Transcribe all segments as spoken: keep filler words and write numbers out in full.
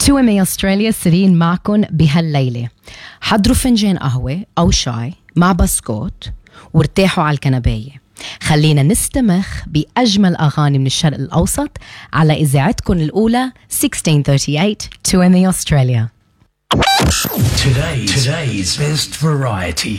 تو إم إيه أستراليا سرين معكن بهالليلة. حضروا فنجان قهوة أو شاي مع بسكوت وارتاحوا على الكنباية. خلينا نستمخ بأجمل أغاني من الشرق الأوسط على إذاعتكن الأولى ستة عشر ثمانية وثلاثين تو إم إيه أستراليا. Today's, today's best variety.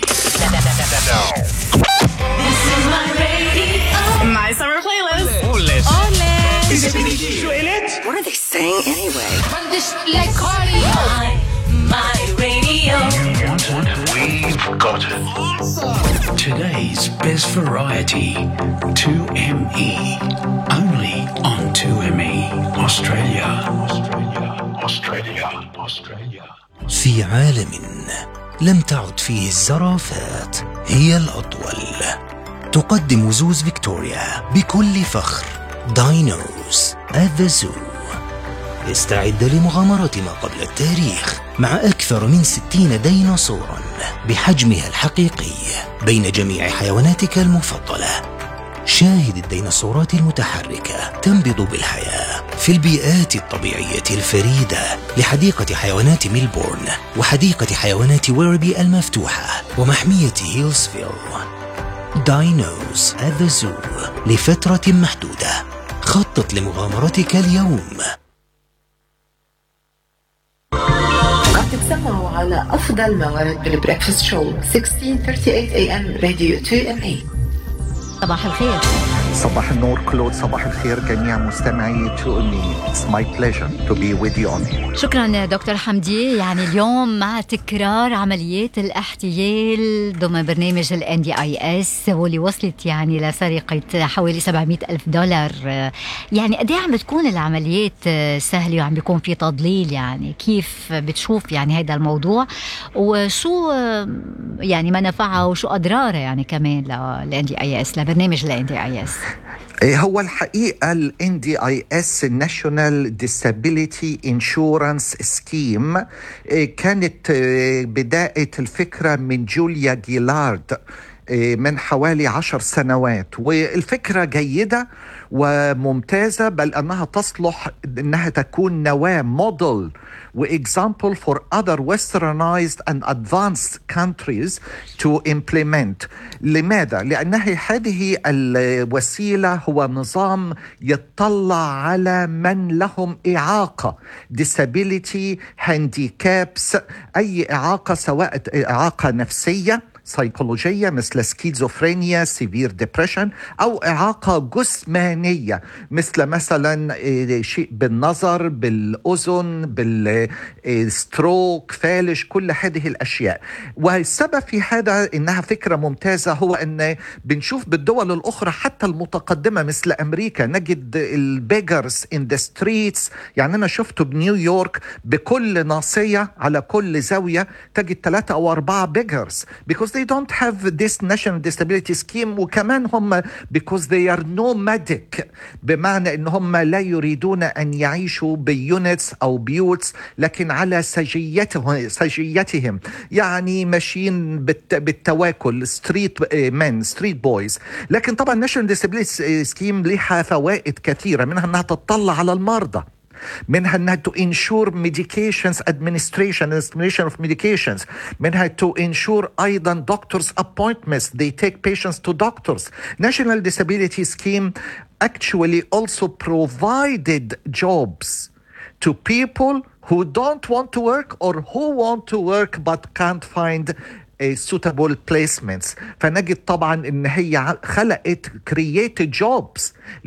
This is my radio. My summer playlist. Oles. Oles. Is it? What are they saying anyway? Run this like cardio. My, my radio. You want it? We've got it. Awesome. Today's best variety. two M E. Only on two M E. Australia. Australia. Australia. Australia. في عالم لم تعد فيه الزرافات هي الأطول، تقدم زوز فيكتوريا بكل فخر داينوز at the Zoo. استعد لمغامرة ما قبل التاريخ مع أكثر من ستين ديناصورا بحجمها الحقيقي بين جميع حيواناتك المفضلة. شاهد الديناصورات المتحركة تنبض بالحياة في البيئات الطبيعية الفريدة لحديقة حيوانات ميلبورن وحديقة حيوانات ويربي المفتوحة ومحمية هيلسفيل. داينوز at the Zoo لفترة محدودة. خطط لمغامرتك اليوم. عم تتسمعوا على أفضل موارد بالبريكفاست شو ستة عشر ثلاثين إيه إم راديو تو إم إيه. صباح الخير. صباح النور كلود، صباح الخير جميع مستمعي تو إم. It's my pleasure to be with you on here. شكرا دكتور حمدي. يعني اليوم مع تكرار عمليات الاحتيال ضمن برنامج ال إن دي آي إس واللي وصلت يعني لسرقة حوالي سبعمية ألف دولار، يعني قد ايه عم بتكون العمليات سهلة وعم بيكون في تضليل؟ يعني كيف بتشوف يعني هذا الموضوع وشو يعني منافعها وشو أضرارها يعني كمان لل إن دي آي إس، لبرنامج ال إن دي آي إس؟ هو الحقيقة ال إن دي آي إس National Disability Insurance Scheme كانت بداية الفكرة من جوليا جيلارد من حوالي عشر سنوات، والفكرة جيدة وممتازة، بل أنها تصلح أنها تكون نواة موديل وإكزامبل for other westernized and advanced countries to implement. لماذا؟ لأنها هذه الوسيلة هو نظام يتطلع على من لهم إعاقة disability handicaps، أي إعاقة سواء إعاقة نفسية سيكولوجية مثل سكيزوفرينيا سيفير ديبريشن، أو إعاقة جسمانية مثل مثلا شيء بالنظر بالأذن بالستروك فالج، كل هذه الأشياء. والسبب في هذا إنها فكرة ممتازة هو أن بنشوف بالدول الأخرى حتى المتقدمة مثل أمريكا نجد البيجرز in the streets. يعني أنا شفته بنيويورك بكل ناصية على كل زاوية تجد ثلاثة أو أربعة بيجرز because they don't have this national disability scheme، وكمان هم because they are nomadic، بمعنى ان هم لا يريدون ان يعيشوا بيونتس او بيوتس لكن على سجيتهم سجيتهم يعني ماشيين بالتواكل ستريت مان ستريت بويز. لكن طبعا national disability scheme لها فوائد كثيرة، منها انها تطلع على المرضى، منها انها to ensure medications administration administration of medications، منها to ensure ايضا doctors appointments they take patients to doctors. National Disability Scheme actually also provided jobs to people who don't want to work or who want to work but can't find suitable placements. فنجد طبعا ان هي خلقت created jobs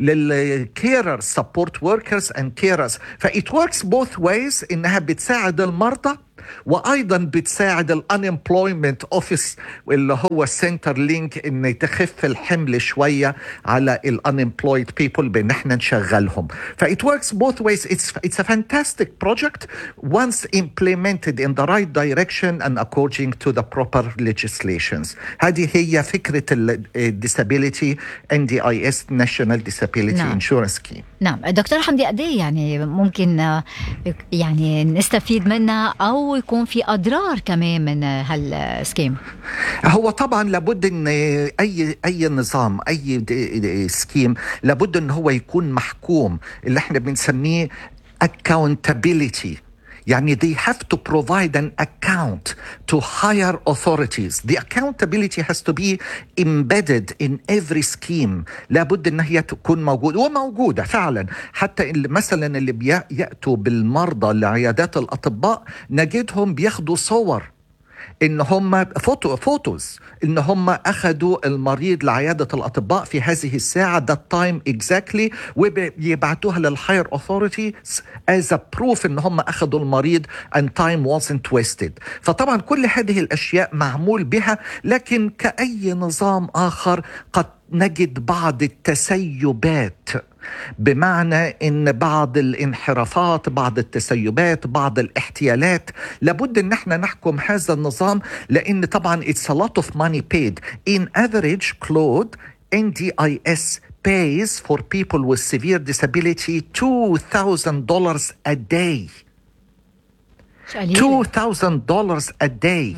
لل carers support workers and carers. ف it works both ways، انها بتساعد المرضى وايضا بتساعد ال unemployment office اللي هو center link ان تخف الحمل شويه على ال unemployed people بان احنا نشغلهم. ف it works both ways. It's it's a fantastic project once implemented in the right direction and according to the proper legislations. هذه هي فكره ال disability إن دي آي إس National Disability نعم. Insurance Scheme. نعم دكتور حمدي، قد ايه يعني ممكن يعني نستفيد منها او يكون في اضرار كمان من هالسكيم؟ هو طبعا لابد ان اي اي نظام اي سكيم لابد ان هو يكون محكوم، اللي احنا بنسميه accountability. يعني they have to provide an account to higher authorities. The accountability has to be embedded in every scheme. لابد أن هي تكون موجودة وموجودة فعلا. حتى مثلا اللي بيأتوا بالمرضى لعيادات الأطباء نجدهم بياخدوا صور إن هم فوتو فوتوز إن هم أخذوا المريض لعيادة الأطباء في هذه الساعة that time exactly ويبعتوها للhigher authorities as a proof إن هم أخذوا المريض and time wasn't wasted. فطبعا كل هذه الأشياء معمول بها، لكن كأي نظام آخر قد نجد بعض التسيبات، بمعنى إن بعض الانحرافات، بعض التسيبات، بعض الاحتيالات. لابد إن احنا نحكم هذا النظام، لأن طبعا it's a lot of money paid. In average, Claude, N D I S pays for people with severe disability two thousand dollars a day. two thousand dollars a day.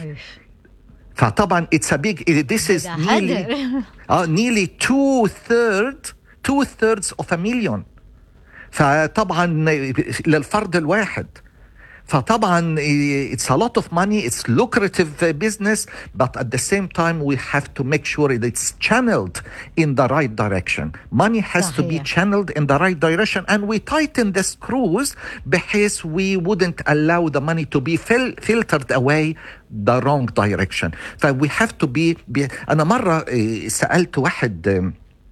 فطبعا it's a big, this is nearly, uh, nearly two thirds two thirds of a million. فطبعا للفرد الواحد. فطبعا it's a lot of money, it's lucrative business, but at the same time we have to make sure that it's channeled in the right direction. Money has صحيح. to be channeled in the right direction, and we tighten the screws بحيث we wouldn't allow the money to be fil- filtered away the wrong direction. ف we have to be, be أنا مرة سألت واحد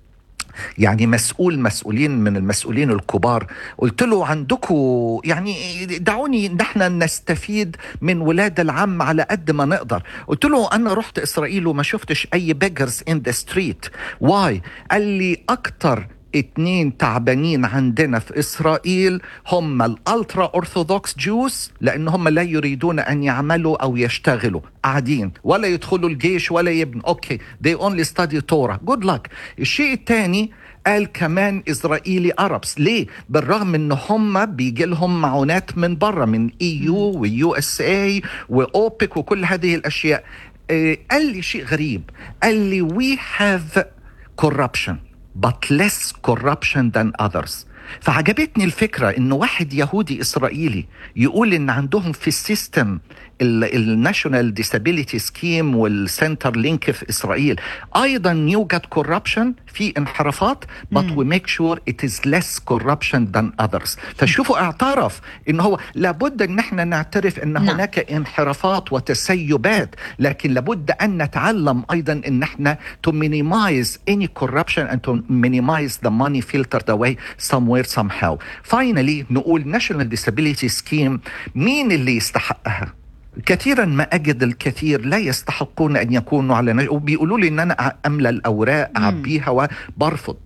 يعني مسؤول مسؤولين من المسؤولين الكبار، قلت له عندكم يعني دعوني نحن نستفيد من ولاد العم على قد ما نقدر. قلت له أنا رحت إسرائيل وما شفتش أي beggars in the street. Why؟ قال لي أكتر اتنين تعبانين عندنا في إسرائيل هم الالترا أرثوذكس جوز، لأن هم لا يريدون أن يعملوا أو يشتغلوا، قاعدين ولا يدخلوا الجيش ولا يبنوا. أوكي they only study Torah. good luck. الشيء الثاني قال كمان إسرائيلي أربس. ليه؟ بالرغم إن هم بيجي لهم معونات من برا، من إي يو ويو إس إيه وأوبك وكل هذه الأشياء. اه قال لي شيء غريب، قال لي we have corruption but less corruption than others. فعجبتني الفكرة إنه واحد يهودي إسرائيلي يقول إن عندهم في السيستم الناشونال ديسابيليتي سكيم والسنتر لينك في إسرائيل أيضا يوجد corruption، في انحرافات but we make sure it is less corruption than others. فشوفوا اعترف إنه هو لابد إن احنا نعترف إن نعم. هناك انحرافات وتسيبات، لكن لابد أن نتعلم أيضا إن احنا to minimize any corruption and to minimize the money filtered away somewhere somehow. Finally نقول national disability scheme مين اللي يستحقها؟ كثيرا ما أجد الكثير لا يستحقون أن يكونوا على نج... وبيقولوا لي أن أنا أملى الأوراق أعبيها وبرفض.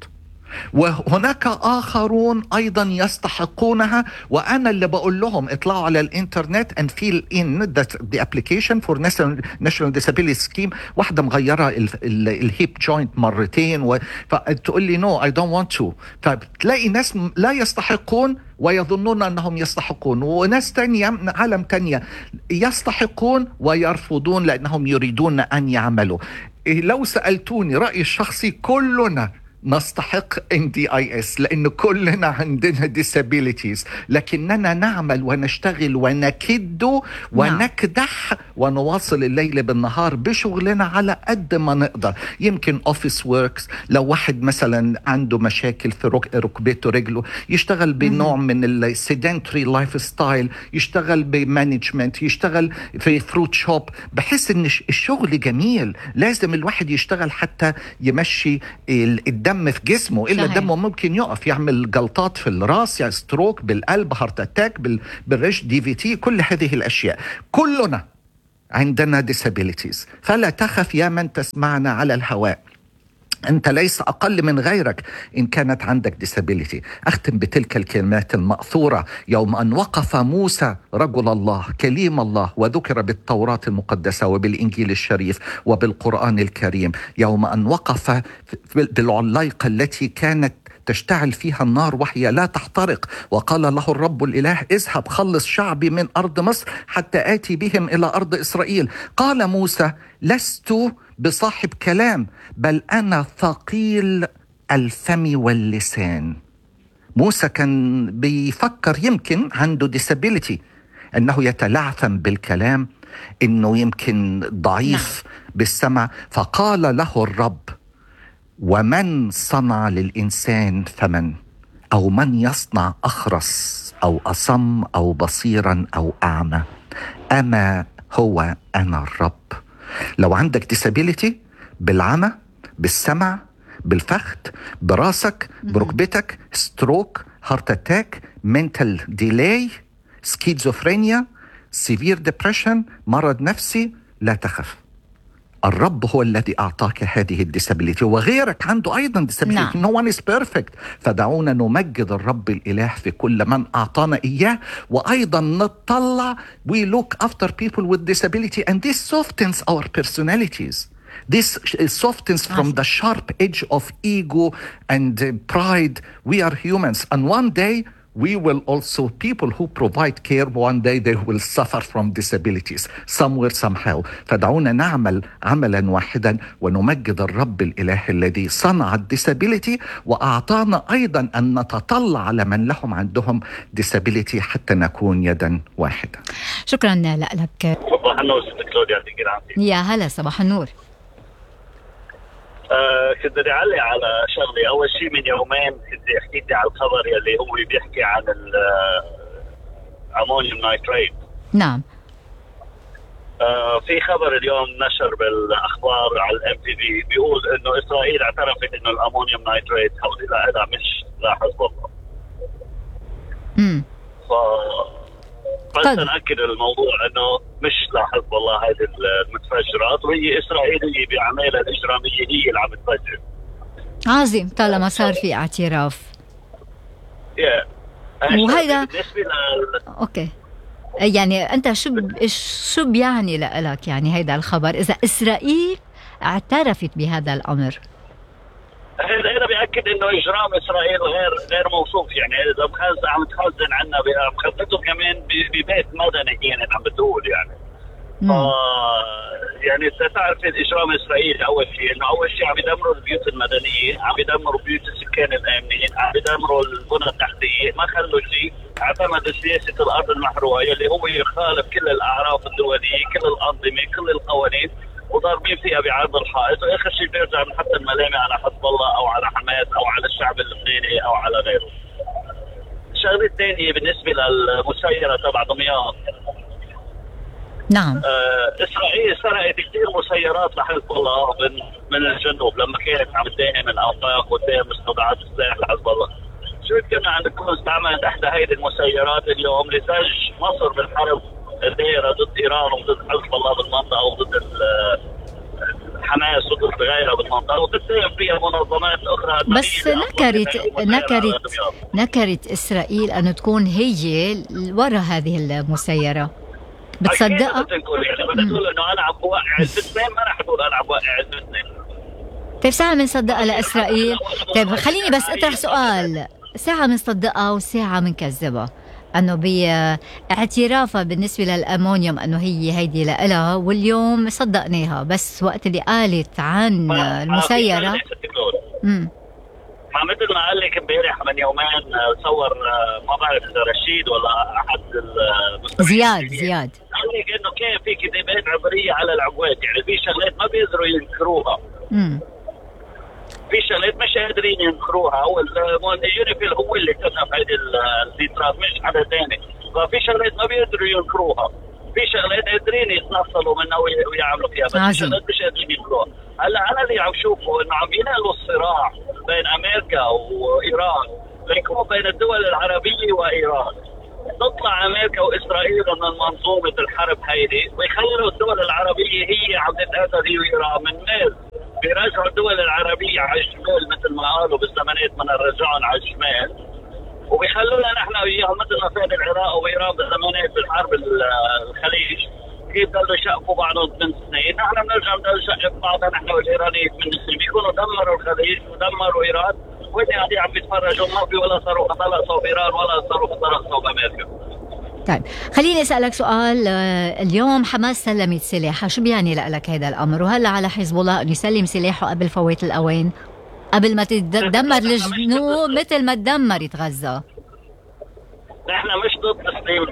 وهناك آخرون أيضا يستحقونها، وأنا اللي بقول لهم اطلعوا على الإنترنت and fill in that the application for national, national disability scheme. واحدة مغيرة الهيب جوينت مرتين و... فتقول لي no I don't want to. فتلاقي ناس لا يستحقون ويظنون أنهم يستحقون، وناس تانية عالم تانية يستحقون ويرفضون لأنهم يريدون أن يعملوا. لو سألتوني رأيي الشخصي كلنا نستحق إن دي آي إس لأن كلنا عندنا disabilities، لكننا نعمل ونشتغل ونكد ونكدح ونواصل الليل بالنهار بشغلنا على قد ما نقدر. يمكن office works، لو واحد مثلا عنده مشاكل في ركبته رجله يشتغل بنوع من ال sedentary lifestyle، يشتغل بمانجمنت، يشتغل في فروت شوب، بحس ان الشغل جميل. لازم الواحد يشتغل حتى يمشي الدم في جسمه، إلا الدم ممكن يقف، يعمل جلطات في الراس، يعني ستروك بالقلب، هارت اتاك بالريش، دي في تي، كل هذه الأشياء. كلنا عندنا disabilities، فلا تخف يا من تسمعنا على الهواء، أنت ليس أقل من غيرك إن كانت عندك disability. أختم بتلك الكلمات المأثورة: يوم أن وقف موسى رجل الله كليم الله وذكر بالتوراة المقدسة وبالإنجيل الشريف وبالقرآن الكريم، يوم أن وقف بالعلايقة التي كانت تشتعل فيها النار وهي لا تحترق، وقال له الرب الإله: اذهب خلص شعبي من أرض مصر حتى آتي بهم إلى أرض إسرائيل. قال موسى: لست بصاحب كلام، بل أنا ثقيل الفم واللسان. موسى كان بيفكر يمكن عنده disability، أنه يتلعثم بالكلام، أنه يمكن ضعيف نعم. بالسمع. فقال له الرب: ومن صنع للإنسان فمن، أو من يصنع أخرس أو أصم أو بصيرا أو أعمى؟ أما هو أنا الرب. لو عندك disability بالعمى، بالسمع، بالفخذ، براسك، بركبتك، ستروك، هارت اتاك، منتال ديلاي، سكيزوفرينيا، سيفير ديبريشن، مرض نفسي، لا تخف. الرب هو الذي أعطاك هذه الديسابيليتي، وغيرك عنده أيضا ديسابيليتي. no one is perfect. فدعونا نمجد الرب الإله في كل من أعطانا إياه، وأيضا نطلع we look after people with disability, and this softens our personalities. This softens from the sharp edge of ego and uh, pride. We are humans, and one day we will also, people who provide care, one day they will suffer from disabilities somewhere somehow. فدعونا نعمل عملا واحدا ونمجد الرب الإله الذي صنع الديسابيليتي، وأعطانا أيضا أن نتطلع على من لهم عندهم ديسابيليتي حتى نكون يدا واحدة. شكرا لك. صباح النور ست كلوديا، يعطيك العافية. يا هلا، صباح النور. آه كنت بدي أعلق على شغلي. أول شيء من يومين كنت حكيتي على الخبر يلي هو بيحكي عن الأمونيوم نايتريت. نعم. آه في خبر اليوم نشر بالأخبار على الام تي في بيقول إنه إسرائيل اعترفت إنه الأمونيوم نايتريت هودي لا مش لا حزب الله. امم. ف بس نأكد الموضوع انه مش لا حزب الله هذه المتفجرات، وهي اسرائيل هي باعمالها الاجراميه هي اللي عم تفجر. عظيم، طالما صار في اعتراف. yeah. وهيدا بالنسبه ل اوكي، يعني انت شو ب... شو بيعني لك يعني هيدا الخبر اذا اسرائيل اعترفت بهذا الامر؟ هذا هذا بيأكد انه اجرام اسرائيل غير غير موصوف. يعني اذا مخزن عم تخزن عنا مخزنتهم كمان ببيت مدني يعني عم بتقول يعني. آه يعني انت تعرف الاجرام الاسرائيلي اول شيء انه اول شيء عم يدمروا البيوت المدنيه، عم يدمروا بيوت السكان الامنين، عم يدمروا البنى التحتيه، ما خلوا شيء. اعتمد سياسه الارض المحروقه اللي هو يخالف كل الاعراف الدوليه، كل الانظمه، كل القوانين، وضاربين فيها بعرض الحائط، واخر شيء بيرجع بنحط الملامه على حزب الله او على حماس او على الشعب اللبناني او على غيره. الشغله الثانيه بالنسبه للمسيره تبع دمياط. نعم. آه اسرائيل سرقت كثير مسيرات لحزب الله من من الجنوب لما كانت عم تداهم الاوقاف وتداهم مستودعات السلاح لحزب الله. شو كنا عندكم استعملت احدى هذه المسيرات اليوم لزج مصر بالحرب الدائرة ضد إيران وضد حزب الله بالمنطقة وضد حماس وضد غيرها بالمنطقة، وتتهم فيها منظمات أخرى. بس نكرت نكرت نكرت إسرائيل أن تكون هي وراء هذه المسيرة. بتصدقها؟ بتقول يعني بدها تقول إنه أنا عم بوقع الاثنين، ما راح تقول أنا عم بوقع الاثنين. طيب ساعة بنصدقها لإسرائيل؟ طيب خليني بس أطرح سؤال. ساعة بنصدقها وساعة بنكذبها، أنه باعترافها بالنسبة للأمونيوم أنه هي هيدي لإلها، واليوم صدقناها. بس وقت اللي قالت عن المسيرة امم ما مثل ما قال لك امبارح من يومين صور، ما بعرف إذا رشيد ولا أحد زياد زياد قال لك إنه كان في كتابات عبرية على العقوات، يعني في شغلات ما بيقدروا ينكروها. امم في شغلات مش قادرين ينكروها. هو يونيفيل هو اللي كتب هذه الليترات مش حدا ثاني، ففي شغلات ما بيقدروا ينكروها، في شغلات قادرين يتنصلوا منها ويعملوا فيها، بس في شغلات مش قادرين ينكروها. هلا انا اللي عم شوفه انه عم ينقلوا الصراع بين امريكا وايران ليكون بين الدول العربيه وايران. تطلع امريكا واسرائيل من منظومه الحرب هيدي ويخلوا الدول العربيه هي عم تتقاتل هي وايران. من ميل بيرجعوا الدول العربيه على الشمال مثل ما قالوا بالزمانات من الرجعون على الشمال، وبيخلونا نحن وياهم مثل ما كان العراق وايران بالزمانات بالحرب الخليج كيف ضلوا يشقفوا بعضهم من سنين. نحن بنرجع نضل نشقف بعضنا نحن والايرانيين من سنين، بيكونوا دمروا الخليج ودمروا ايران، وين قاعدين عم بيتفرجوا ما في ولا صاروخ طلع صوب ايران ولا صاروخ طلع صوب امريكا. طيب خليني اسالك سؤال. اليوم حماس سلمت سلاحها، شو بيعني لك هذا الامر؟ وهلا على حزب الله انه يسلم سلاحه قبل فوات الاوان، قبل ما تدمر الجنوب مثل ما تدمرت غزه. نحن مش ضد تسليم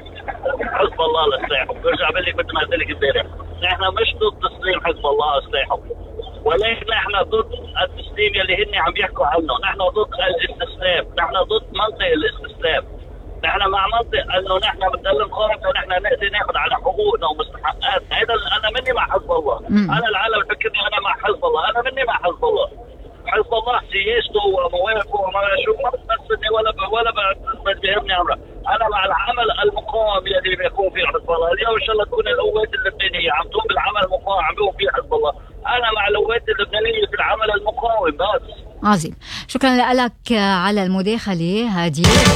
حزب الله لسلاحه. برجع بقول لك مثل ما قلت لك امبارح، نحن مش ضد تسليم حزب الله لسلاحه، ولكن نحن ضد التسليم يلي هن عم يحكوا عنه. نحن ضد الاستسلام، نحن ضد منطق الاستسلام. نحن مع منطق انه نحن بدنا نقارن ونحن نقدر ناخذ على حقوقنا ومستحقاتنا. هذا انا مني مع حزب الله. مم. انا العالم بفكرني انا مع حزب الله، انا مني مع حزب الله. حزب الله سياسته ومواقفه وما شو ما بتمثلني ولا ب... ولا بتجهرني امره. انا مع العمل المقاوم الذي بيكون فيه حزب الله. اليوم ان شاء الله تكون القوات اللبنانيه عم تقوم بالعمل المقاوم عم بيقوم فيه حزب الله. انا مع القوات اللبنانيه في العمل المقاوم بس. عظيم، شكرا لك على المداخله هذه.